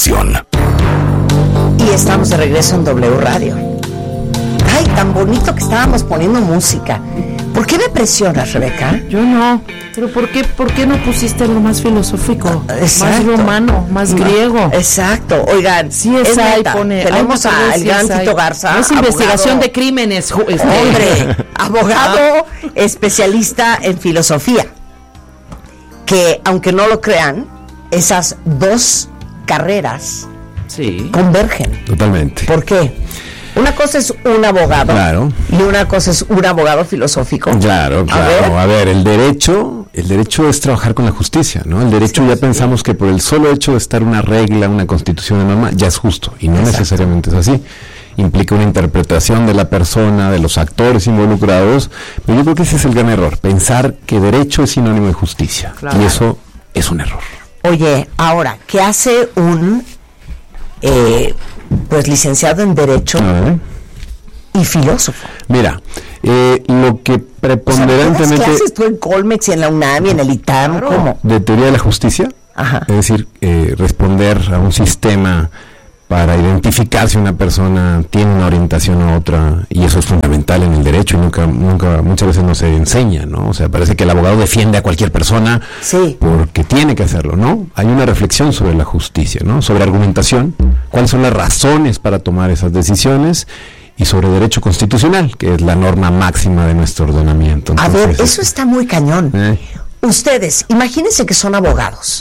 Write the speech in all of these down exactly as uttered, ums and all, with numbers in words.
estación. Y estamos de regreso en W Radio. Ay, tan bonito que estábamos poniendo música. ¿Por qué me presionas, Rebeca? Yo no. Pero ¿por qué, por qué no pusiste algo más filosófico? Exacto. Más romano, más No, griego. Exacto. Oigan, Sí, es es ahí, neta. pone. Tenemos al gran Tito Garza. No es abogado, investigación de crímenes. ju- Este. Hombre, abogado especialista en filosofía. Que, aunque no lo crean, esas dos carreras Sí. convergen. Totalmente. ¿Por qué? Una cosa es un abogado, Claro. y una cosa es un abogado filosófico. Claro, A claro. ver. A ver, el derecho, el derecho es trabajar con la justicia, ¿no? El derecho ya pensamos que por el solo hecho de estar una regla, una constitución, una norma, ya es justo, y no Exacto. necesariamente es así. Implica una interpretación de la persona, de los actores involucrados, pero yo creo que ese es el gran error, pensar que derecho es sinónimo de justicia, Claro. y eso es un error. Oye, ahora, ¿qué hace un eh, pues licenciado en Derecho A ver. y filósofo? Mira, eh, lo que O sea, ¿todas preponderantemente... clases tú en Colmex y en la UNAM y en el ITAM? ¿Cómo? de teoría de la justicia, Ajá. es decir, eh, responder a un sistema para identificar si una persona tiene una orientación u otra, y eso es fundamental en el derecho y nunca, nunca, muchas veces no se enseña, ¿no? O sea, parece que el abogado defiende a cualquier persona Sí. porque tiene que hacerlo, ¿no? Hay una reflexión sobre la justicia, ¿no? Sobre argumentación, cuáles son las razones para tomar esas decisiones, y sobre derecho constitucional, que es la norma máxima de nuestro ordenamiento. A Entonces, ver, eso está muy cañón. Eh. Ustedes, imagínense que son abogados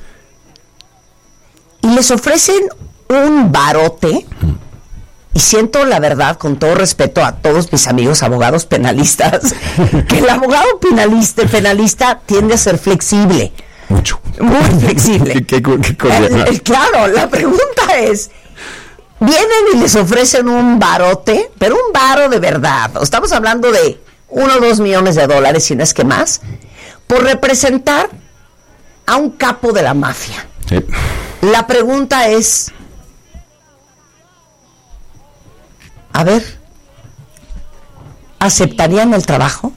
y les ofrecen un barote, y siento la verdad, con todo respeto a todos mis amigos abogados penalistas, que el abogado penalista, penalista tiende a ser flexible, mucho. muy flexible. Qué- qué- qué cordial. El- el- claro, la pregunta es, vienen y les ofrecen un barote, pero un varo de verdad, estamos hablando de uno o dos millones de dólares, si no es que más, por representar a un capo de la mafia. Sí. La pregunta es, a ver, ¿aceptarían el trabajo?